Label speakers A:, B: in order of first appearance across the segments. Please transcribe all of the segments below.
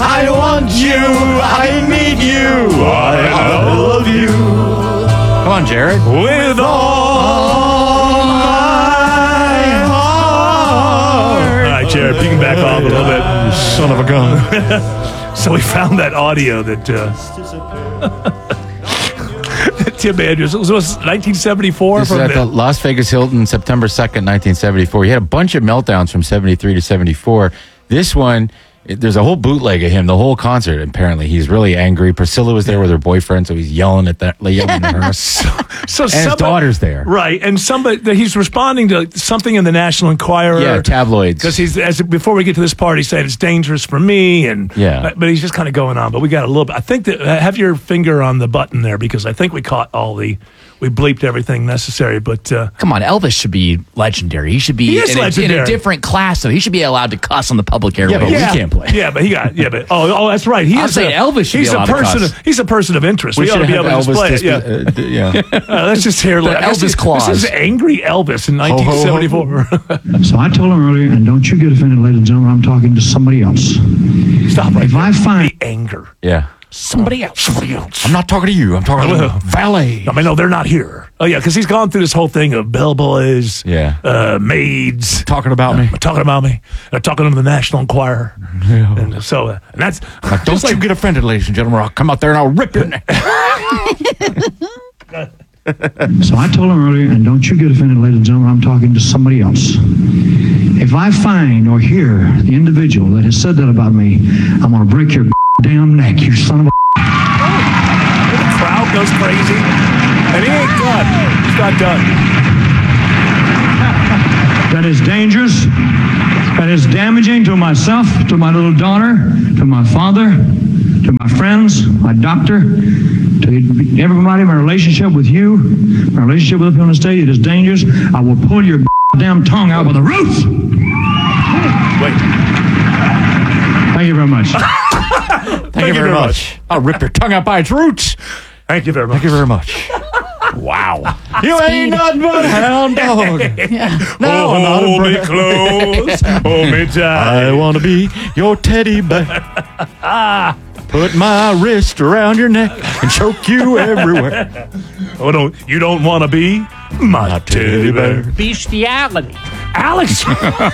A: I want you. I need you. I love you.
B: Come on, Jared.
A: With all my heart.
C: All right, Jared, you can back off a little bit.
B: Son of a gun.
C: So we found that audio that Tim Andrews. It was 1974.
B: This is at the Las Vegas Hilton, September 2nd, 1974. He had a bunch of meltdowns from 73 to 74. This one, there's a whole bootleg of him, the whole concert. Apparently, he's really angry. Priscilla was there with her boyfriend, so he's yelling at her.
C: So
B: and his daughter's there.
C: Right, and he's responding to something in the National Enquirer.
B: Yeah, tabloids.
C: Because before we get to this part, he's saying it's dangerous for me, but he's just kind of going on. But we got a little bit. I think that have your finger on the button there, because I think we caught we bleeped everything necessary. But
D: come on, Elvis should be legendary. He should be in a different class, so he should be allowed to cuss on the public airwaves.
B: Yeah, but we can't play.
C: Yeah, but that's right.
D: Elvis should be allowed to cuss.
C: He's a person of interest. We ought to be able to display it. Yeah. Let's just hear
D: Elvis clause.
C: This is angry Elvis in 1974.
E: So I told him earlier, and don't you get offended, ladies and gentlemen, I'm talking to somebody else.
C: Stop right
E: If I find
C: the anger.
B: Yeah.
C: Somebody else.
B: I'm not talking to you. I'm talking to valet.
C: I mean, no, they're not here. Oh, yeah, because he's gone through this whole thing of bellboys, maids.
B: Talking about me.
C: Talking about me. Talking to the National Enquirer.
B: Yeah.
C: And so, and that's...
B: Don't you get offended, ladies and gentlemen, or I'll come out there and I'll rip your neck.
E: So I told him earlier, and don't you get offended, ladies and gentlemen, I'm talking to somebody else. If I find or hear the individual that has said that about me, I'm going to break your damn neck, you son of a...
C: The crowd goes crazy, and he ain't done. He's not done.
E: That is dangerous. That is damaging to myself, to my little daughter, to my father, to my friends, my doctor, to everybody, my relationship with you, my relationship with the people on the stage. It is dangerous. I will pull your damn tongue out by the roots.
C: Wait.
E: Thank you very much.
B: Thank you very much. I'll rip your tongue out by its roots.
C: Thank you very much.
B: Thank you very much. Wow. You ain't nothing but a hound dog. No,
C: hold me close. Hold me tight.
B: I want to be your teddy bear. Put my wrist around your neck and choke you everywhere.
C: You don't want to be my teddy bear.
D: Bestiality.
C: Alex,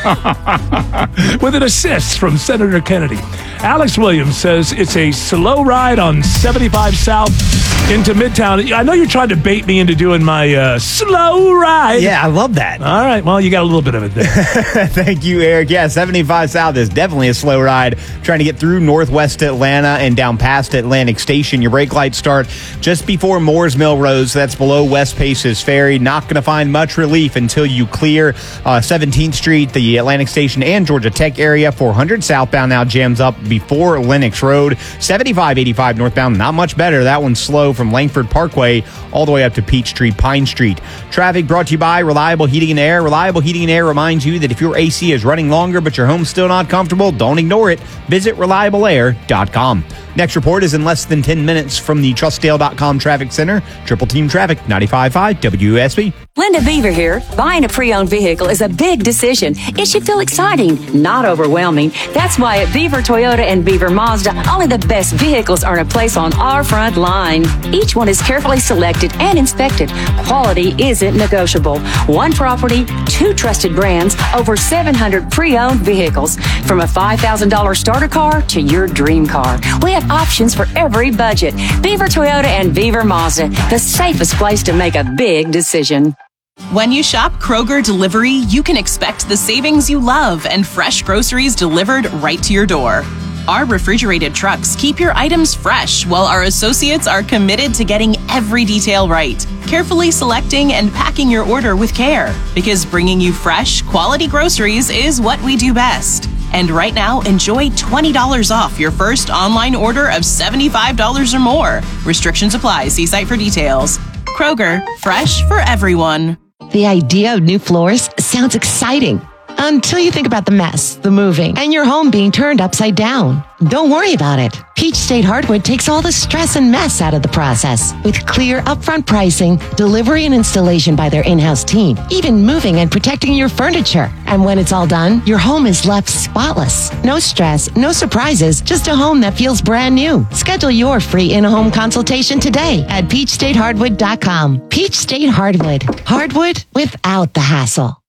C: with an assist from Senator Kennedy. Alex Williams says it's a slow ride on 75 South into Midtown. I know you're trying to bait me into doing my slow ride.
A: Yeah, I love that.
C: All right, well, you got a little bit of it there.
A: Thank you, Eric. Yeah, 75 South is definitely a slow ride. Trying to get through Northwest Atlanta and down past Atlantic Station. Your brake lights start just before Moores Mill Road, so that's below West Paces Ferry. Not going to find much relief until you clear 17th Street, the Atlantic Station, and Georgia Tech area. 400 southbound now jams up before Lenox Road. 75-85 northbound, not much better. That one's slow from Langford Parkway all the way up to Peachtree Pine Street. Traffic brought to you by Reliable Heating and Air. Reliable Heating and Air reminds you that if your AC is running longer but your home's still not comfortable, don't ignore it. Visit reliableair.com. Next report is in less than 10 minutes from the Trustdale.com Traffic Center. Triple Team Traffic, 95.5 WSB.
F: Linda Beaver here. Buying a pre-owned vehicle is a big decision. It should feel exciting, not overwhelming. That's why at Beaver Toyota and Beaver Mazda, only the best vehicles earn a place on our front line. Each one is carefully selected and inspected. Quality isn't negotiable. One property, two trusted brands, over 700 pre-owned vehicles. From a $5,000 starter car to your dream car. We have options for every budget. Beaver Toyota and Beaver Mazda, the safest place to make a big decision.
G: When you shop Kroger Delivery, you can expect the savings you love and fresh groceries delivered right to your door. Our refrigerated trucks keep your items fresh, while our associates are committed to getting every detail right, carefully selecting and packing your order with care. Because bringing you fresh, quality groceries is what we do best. And right now, enjoy $20 off your first online order of $75 or more. Restrictions apply. See site for details. Kroger, fresh for everyone.
H: The idea of new floors sounds exciting. Until you think about the mess, the moving, and your home being turned upside down. Don't worry about it. Peach State Hardwood takes all the stress and mess out of the process. With clear upfront pricing, delivery and installation by their in-house team, even moving and protecting your furniture. And when it's all done, your home is left spotless. No stress, no surprises, just a home that feels brand new. Schedule your free in-home consultation today at peachstatehardwood.com. Peach State Hardwood. Hardwood without the hassle.